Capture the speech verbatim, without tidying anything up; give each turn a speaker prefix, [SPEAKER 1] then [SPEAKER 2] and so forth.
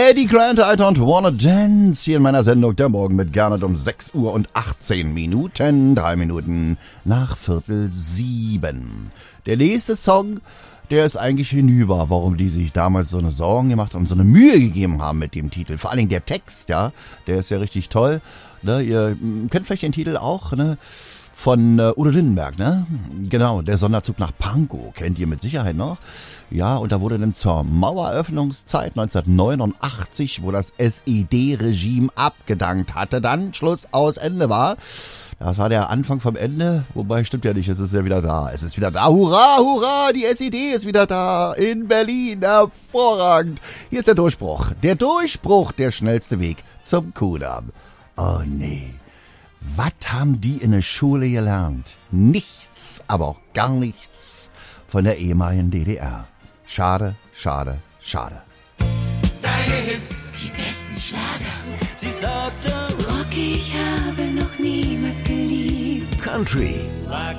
[SPEAKER 1] Eddie Grant, I don't wanna dance, hier in meiner Sendung Der Morgen mit Gernot um sechs Uhr und achtzehn Minuten, drei Minuten nach Viertel sieben. Der nächste Song, der ist eigentlich hinüber, warum die sich damals so eine Sorgen gemacht haben, so eine Mühe gegeben haben mit dem Titel. Vor allen Dingen der Text, ja, der ist ja richtig toll. Ne, ihr kennt vielleicht den Titel auch, ne? Von äh, Udo Lindenberg, ne? Genau, der Sonderzug nach Pankow, kennt ihr mit Sicherheit noch. Ja, und da wurde dann zur Maueröffnungszeit neunzehnhundertneunundachtzig, wo das S E D-Regime abgedankt hatte, dann Schluss aus Ende war. Das war der Anfang vom Ende, wobei stimmt ja nicht, es ist ja wieder da. Es ist wieder da, hurra, hurra, die S E D ist wieder da in Berlin, hervorragend. Hier ist der Durchbruch, der Durchbruch, der schnellste Weg zum Kudamm. Oh nee. Was haben die in der Schule gelernt? Nichts, aber auch gar nichts von der ehemaligen D D R. Schade, schade, schade.
[SPEAKER 2] Deine Hits,
[SPEAKER 3] die besten Schlager.
[SPEAKER 2] sie sagte,
[SPEAKER 3] Rock, ich habe noch niemals geliebt.
[SPEAKER 1] Country.